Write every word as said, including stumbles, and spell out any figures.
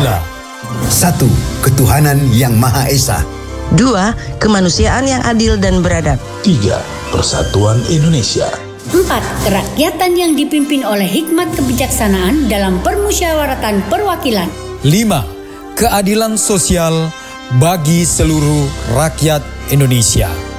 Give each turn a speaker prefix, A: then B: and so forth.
A: Pancasila.
B: Satu, ketuhanan yang Maha Esa.
C: Dua, kemanusiaan yang adil dan beradab.
D: Tiga, persatuan Indonesia.
E: Empat, kerakyatan yang dipimpin oleh hikmat kebijaksanaan dalam permusyawaratan perwakilan.
A: Lima, keadilan sosial bagi seluruh rakyat Indonesia.